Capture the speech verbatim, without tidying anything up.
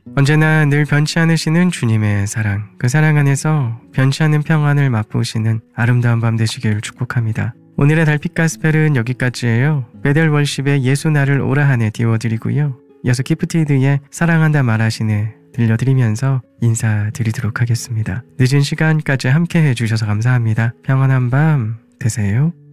언제나 늘 변치 않으시는 주님의 사랑, 그 사랑 안에서 변치 않는 평안을 맛보시는 아름다운 밤 되시길 축복합니다. 오늘의 달빛 가스펠은 여기까지예요. 베델 월십의 예수 나를 오라 하네 띄워드리고요. 이어서 기프티드의 사랑한다 말하시네 들려드리면서 인사드리도록 하겠습니다. 늦은 시간까지 함께 해주셔서 감사합니다. 평안한 밤 되세요.